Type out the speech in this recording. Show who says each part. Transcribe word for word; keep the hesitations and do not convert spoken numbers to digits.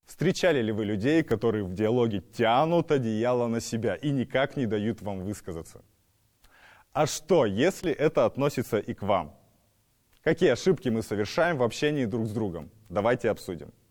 Speaker 1: Встречали ли вы людей, которые в диалоге тянут одеяло на себя и никак не дают вам высказаться? А что, если это относится и к вам? Какие ошибки мы совершаем в общении друг с другом? Давайте обсудим.